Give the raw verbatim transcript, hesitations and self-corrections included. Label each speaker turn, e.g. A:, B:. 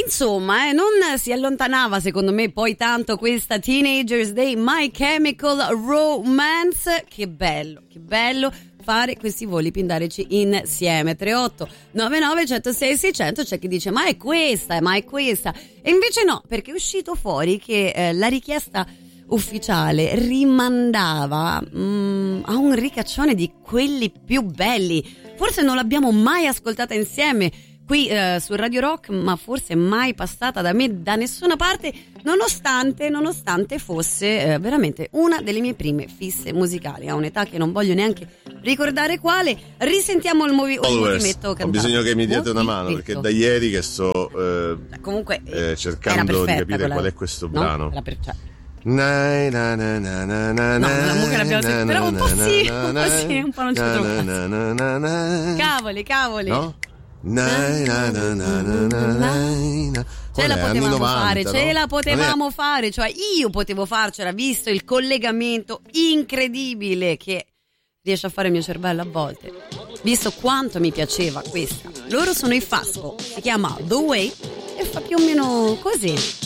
A: Insomma, eh, non si allontanava secondo me poi tanto questa Teenagers dei My Chemical Romance. Che bello, che bello fare questi voli pindarici insieme. Tre otto nove nove uno zero sei sei zero zero. C'è chi dice ma è questa, ma è questa, e invece no, perché è uscito fuori che eh, la richiesta ufficiale rimandava mm, a un ricaccione di quelli più belli. Forse non l'abbiamo mai ascoltata insieme qui eh, su Radio Rock, ma forse mai passata da me da nessuna parte, nonostante nonostante fosse eh, veramente una delle mie prime fisse musicali, a un'età che non voglio neanche ricordare quale. Risentiamo il, movi- il movimento cantato.
B: Ho bisogno che mi diate una mano, perché da ieri che sto eh,
A: comunque
B: eh, cercando di capire quella... qual è questo no? brano.
A: La per... cioè...
B: Na, na, na, na, na, na,
A: no, la mucca l'abbiamo sentita, però un po' sì, un po' sì, un po' non ci trovo. Cavoli, cavoli.
B: No? Na, na, na, na, na, na.
A: Ce la potevamo
B: novanta,
A: fare,
B: no?
A: ce la potevamo fare, cioè io potevo farcela, visto il collegamento incredibile che riesce a fare il mio cervello a volte, visto quanto mi piaceva questa. Loro sono i Fasco, si chiama The Way e fa più o meno così.